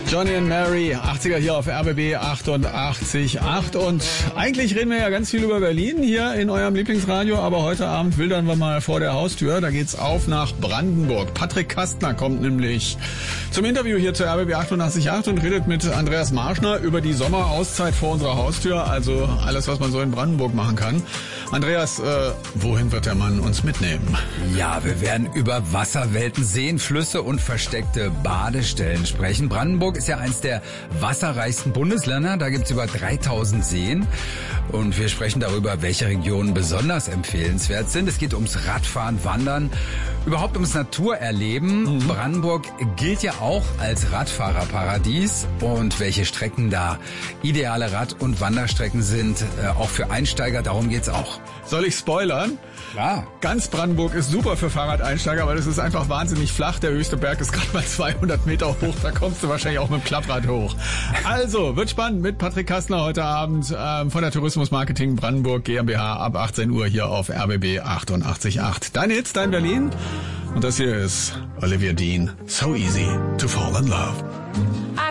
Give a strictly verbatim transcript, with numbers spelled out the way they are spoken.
Johnny and Mary, achtziger hier auf R B B achtundachtzig Komma acht. Und eigentlich reden wir ja ganz viel über Berlin hier in eurem Lieblingsradio, aber heute Abend wildern wir mal vor der Haustür. Da geht's auf nach Brandenburg. Patrick Kastner kommt nämlich zum Interview hier zur R B B achtundachtzig Komma acht und redet mit Andreas Marschner über die Sommerauszeit vor unserer Haustür, also alles, was man so in Brandenburg machen kann. Andreas, äh, wohin wird der Mann uns mitnehmen? Ja, wir werden über Wasserwelten, Seen, Flüsse und versteckte Badestellen sprechen. Brandenburg ist ja eins der wasserreichsten Bundesländer. Da gibt's über dreitausend Seen. Und wir sprechen darüber, welche Regionen besonders empfehlenswert sind. Es geht ums Radfahren, Wandern, überhaupt ums Naturerleben. Mhm. Brandenburg gilt ja auch als Radfahrerparadies. Und welche Strecken da ideale Rad- und Wanderstrecken sind, äh, auch für Einsteiger, darum geht's auch. Soll ich spoilern? Klar. Ganz Brandenburg ist super für Fahrradeinsteiger, weil es ist einfach wahnsinnig flach. Der höchste Berg ist gerade mal zweihundert Meter hoch. Da kommst du wahrscheinlich auch mit dem Klapprad hoch. Also, wird spannend mit Patrick Kastner heute Abend ähm, von der Tourismus Marketing Brandenburg GmbH ab achtzehn Uhr hier auf R B B achtundachtzig Komma acht. Dein Hits, dein Berlin. Und das hier ist Olivia Dean. So easy to fall in love.